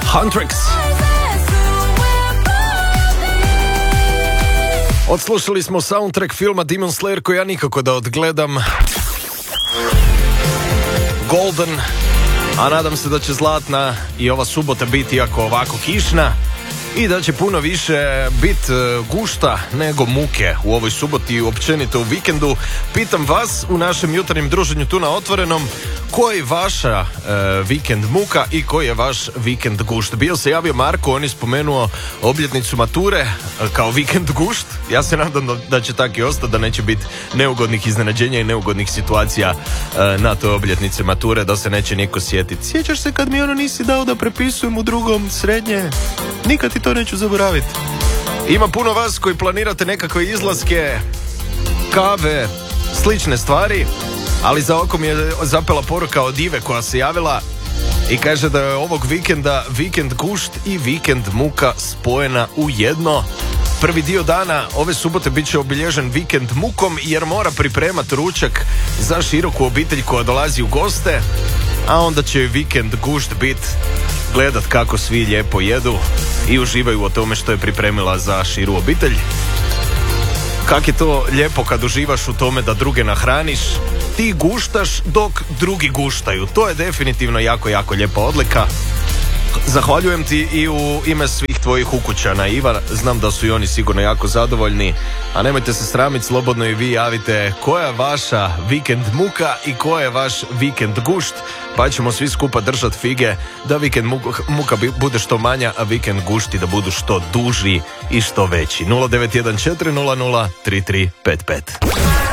Huntrix. Odslušali smo soundtrack filma Demon Slayer koji ja nikako da odgledam. Golden. A nadam se da će zlatna i ova subota biti jako ovako kišna i da će puno više biti gušta nego muke u ovoj suboti i općenito u vikendu. Pitam vas u našem jutarnjem druženju tu na Otvorenom, koji je vaša vikend muka i koji je vaš vikend gušt? Bio se javio Marko, on je spomenuo obljetnicu mature kao vikend gušt. Ja se nadam da će tako i ostati, da neće biti neugodnih iznenađenja i neugodnih situacija na toj obljetnici mature, da se neće niko sjetiti. Sjećaš se kad mi ono nisi dao da prepisujem u drugom srednje? Nikad ti to neću zaboraviti. Ima puno vas koji planirate nekakve izlaske, kave, slične stvari, ali za oko mi je zapela poruka od Ive koja se javila i kaže da je ovog vikenda vikend gušt i vikend muka spojena u jedno. Prvi dio dana ove subote bit će obilježen vikend mukom jer mora pripremati ručak za široku obitelj koja dolazi u goste, a onda će vikend gušt bit gledat kako svi lijepo jedu i uživaju o tome što je pripremila za širu obitelj. Kak je to lijepo kad uživaš u tome da druge nahraniš, ti guštaš dok drugi guštaju. To je definitivno jako, jako lijepa odlika. Zahvaljujem ti i u ime svih tvojih ukućana, Iva, znam da su i oni sigurno jako zadovoljni, a nemojte se sramiti, slobodno i vi javite koja je vaša vikend muka i koja je vaš vikend gušt, pa ćemo svi skupa držati fige da vikend muka bude što manja, a vikend gušti da budu što duži i što veći. 0914 00 3355.